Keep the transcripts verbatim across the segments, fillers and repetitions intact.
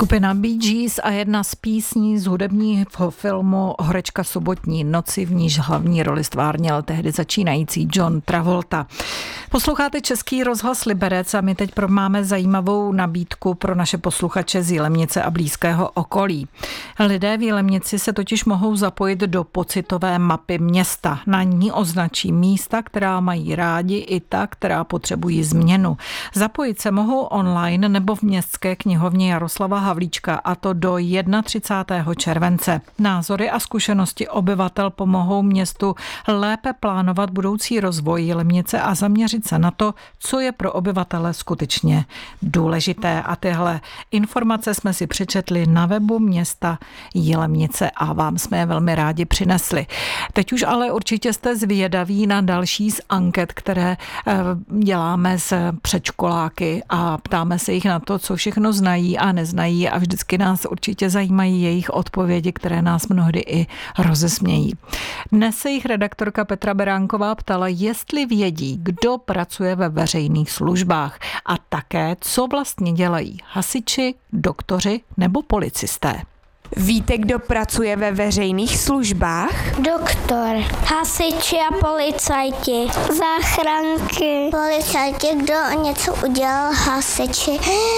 Skupina Bee Gees a jedna z písní z hudebního filmu Horečka sobotní noci, v níž hlavní roli stvárnil tehdy začínající John Travolta. Posloucháte Český rozhlas Liberec a my teď máme zajímavou nabídku pro naše posluchače z Jilemnice a blízkého okolí. Lidé v Jilemnici se totiž mohou zapojit do pocitové mapy města. Na ní označí místa, která mají rádi, i ta, která potřebují změnu. Zapojit se mohou online nebo v městské knihovně Jaroslava Havlíčka, a to do třicátého prvního července. Názory a zkušenosti obyvatel pomohou městu lépe plánovat budoucí rozvoj Jilemnice a zaměřit se na to, co je pro obyvatele skutečně důležité. A tyhle informace jsme si přečetli na webu města Jilemnice a vám jsme je velmi rádi přinesli. Teď už ale určitě jste zvědaví na další z anket, které děláme s předškoláky a ptáme se jich na to, co všechno znají a neznají, a vždycky nás určitě zajímají jejich odpovědi, které nás mnohdy i rozesmějí. Dnes se jich redaktorka Petra Beránková ptala, jestli vědí, kdo pracuje ve veřejných službách a také, co vlastně dělají hasiči, doktoři nebo policisté. Víte, kdo pracuje ve veřejných službách? Doktor, hasiči a policajti, záchranky, policajti, kdo něco udělal, hasiči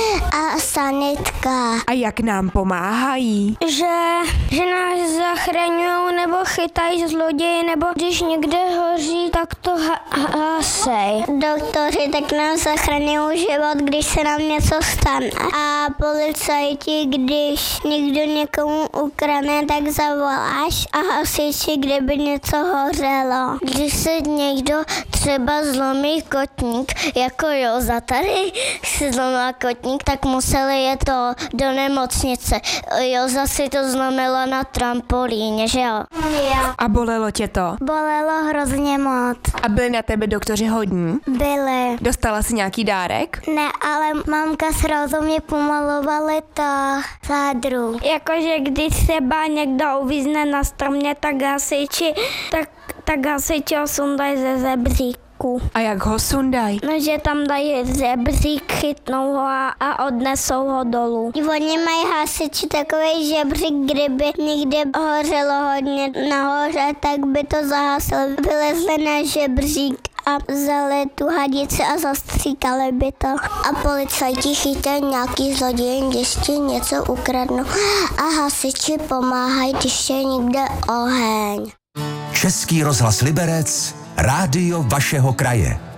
a sanitka. A jak nám pomáhají? Že, že nás zachraňují nebo chytají zloději, nebo když někde hoří, tak to ha- hasej. Doktoři tak nám zachraňují život, když se nám něco stane. A policajti, když někdo někoho ukradne, tak zavoláš, a hasiči, kdyby něco hořelo. Když se někdo třeba zlomí kotník, jako Joza tady si zlomila kotník, tak museli jet to do nemocnice. Joza si to zlomila na trampolíně, že jo? Jo. A bolelo tě to? Bolelo hrozně moc. A byli na tebe doktoři hodní? Byli. Dostala jsi nějaký dárek? Ne, ale mamka s Rozou mě pomalovali to sádru. Jakože když třeba někdo uvízne na stromě, tak hasiči, tak, tak hasiči ho sundají ze zebříku. A jak ho sundají? No, že tam dají žebřík, chytnou ho a, a odnesou ho dolů. Oni mají hasiči takový žebřík, kdyby někde hořelo hodně nahoře, tak by to zahasili. Vylezli na žebřík a vzali tu hadici a zastříkali by to. A policajti chytají nějaký zloděj, když ti něco ukradnou. A hasiči pomáhají, když je někde oheň. Český rozhlas Liberec, rádio vašeho kraje.